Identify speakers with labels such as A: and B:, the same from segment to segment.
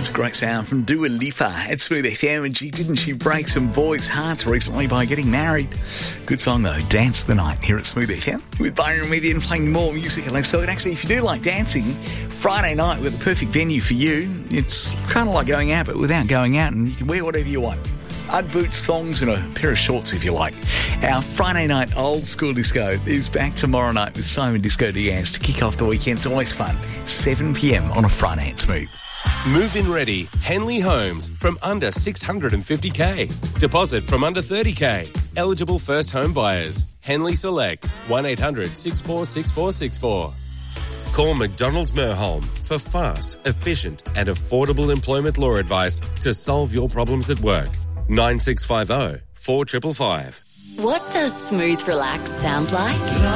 A: It's a great sound from Dua Lipa at Smooth FM, and didn't she break some boys' hearts recently by getting married? Good song though, Dance the Night here at Smooth FM with Byron Median playing more music. And so actually, if you do like dancing, Friday night we've got the perfect venue for you. It's kind of like going out, but without going out, and you can wear whatever you want. Ugg boots, thongs and a pair of shorts if you like. Our Friday night old school disco is back tomorrow night with Simon Disco Diaz to kick off the weekend. It's always fun. 7 p.m. on a Friday at Smooth.
B: Move-in ready, Henley Homes from under $650K. Deposit from under $30K. Eligible first home buyers. Henley Select, 1-800-646464. Call McDonald Merholm for fast, efficient and affordable employment law advice to solve your problems at work. 9650 4555.
C: What does smooth relax sound like?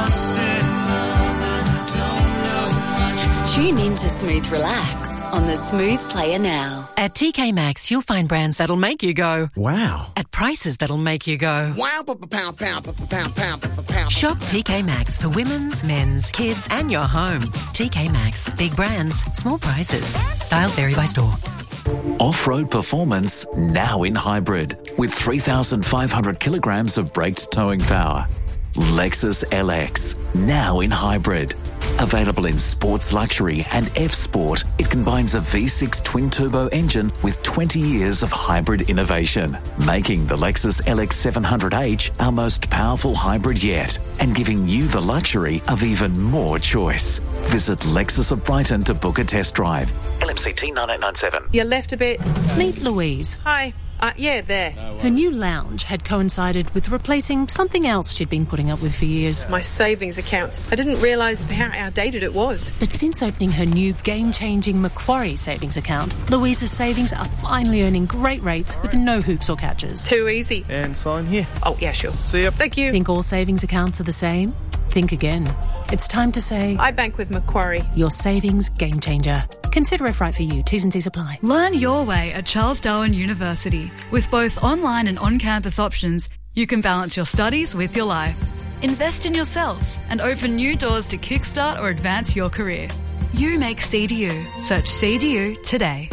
C: Tune in to Smooth Relax on the Smooth Player now.
D: At TK Maxx, you'll find brands that'll make you go,
E: wow.
D: At prices that'll make you go,
E: wow.
D: Shop TK Maxx for women's, men's, kids and your home. TK Maxx. Big brands, small prices. Styles vary by store.
F: Off-road performance now in hybrid with 3,500 kilograms of braked towing power. Lexus LX now in hybrid. Available in Sports Luxury and F-Sport, it combines a V6 twin-turbo engine with 20 years of hybrid innovation, making the Lexus LX 700H our most powerful hybrid yet and giving you the luxury of even more choice. Visit Lexus of Brighton to book a test drive. LMCT 9897.
G: You left a bit.
D: Meet Louise.
G: Hi. Yeah, there.
D: Her new lounge had coincided with replacing something else she'd been putting up with for years.
G: My savings account. I didn't realise how outdated it was.
D: But since opening her new game-changing Macquarie savings account, Louise's savings are finally earning great rates with no hoops or catches.
G: Too easy.
H: And sign here.
G: Oh, yeah, sure.
H: See ya.
G: Thank you.
D: Think all savings accounts are the same? Think again. It's time to say,
G: I bank with Macquarie.
D: Your savings game changer. Consider if right for you. T's and C's apply.
I: Learn your way at Charles Darwin University. With both online and on-campus options, you can balance your studies with your life. Invest in yourself and open new doors to kickstart or advance your career. You make CDU. Search CDU today.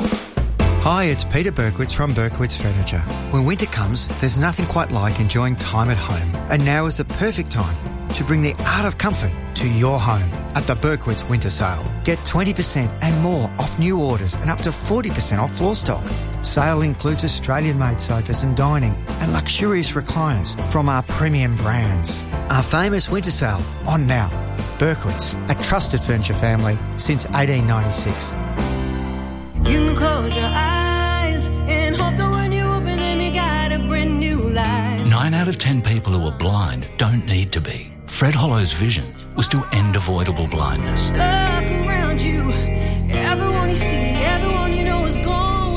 J: Hi, it's Peter Berkowitz from Berkowitz Furniture. When winter comes, there's nothing quite like enjoying time at home. And now is the perfect time to bring the art of comfort to your home at the Berkowitz Winter Sale. Get 20% and more off new orders and up to 40% off floor stock. Sale includes Australian-made sofas and dining and luxurious recliners from our premium brands. Our famous winter sale on now. Berkowitz, a trusted furniture family since 1896.
K: You can close your eyes and hope that when you open them you got a brand new life.
L: 9 out of 10 people who are blind don't need to be. Fred Hollow's vision was to end avoidable blindness.
K: Look around you, everyone you see, everyone you know is gone.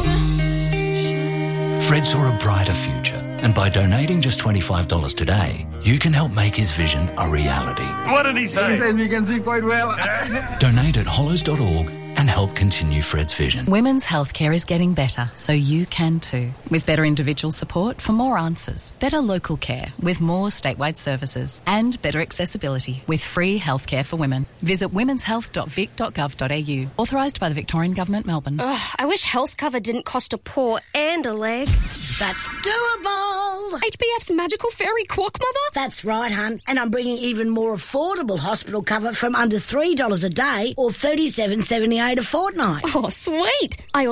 L: Fred saw a brighter future, and by donating just $25 today, you can help make his vision a reality.
M: What did he say?
N: He says you can see quite well.
L: Donate at hollows.org and help continue Fred's vision.
O: Women's healthcare is getting better, so you can too. With better individual support for more answers, better local care with more statewide services, and better accessibility with free healthcare for women. Visit womenshealth.vic.gov.au. Authorised by the Victorian Government, Melbourne.
P: Ugh, I wish health cover didn't cost a paw and a leg.
Q: That's doable.
P: HBF's magical fairy Quackmother?
Q: That's right, hun. And I'm bringing even more affordable hospital cover from under $3 a day or $37.78 a fortnight.
P: Oh, sweet. I